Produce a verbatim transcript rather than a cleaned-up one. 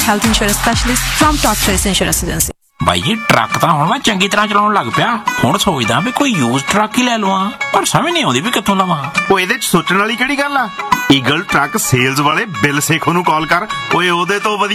health insurance specialist from Top Choice Insurance Agency. ਬਾਈ ਜੀ truck ਤਾਂ ਹੁਣ ਮੈਂ ਚੰਗੀ ਤਰ੍ਹਾਂ ਚਲਾਉਣ ਲੱਗ ਪਿਆ। ਹੁਣ ਸੋਚਦਾ ਵੀ ਕੋਈ ਯੂਜ਼ ਟਰੱਕ ਹੀ ਲੈ ਲਵਾਂ, ਪਰ ਸਮਝ ਨਹੀਂ ਆਉਂਦੀ ਵੀ ਕਿੱਥੋਂ ਲਵਾਂ। ਉਹ ਇਹਦੇ ਚ ਸੋਚਣ ਵਾਲੀ ਕਿਹੜੀ ਗੱਲ ਆ? ਈਗਲ ਟਰੱਕ ਸੇਲਜ਼ ਵਾਲੇ ਬਿੱਲ ਸੇਖੋਂ ਨੂੰ ਕਾਲ ਕਰ। ਓਏ ਉਹਦੇ ਤੋਂ ਵਧੀਆ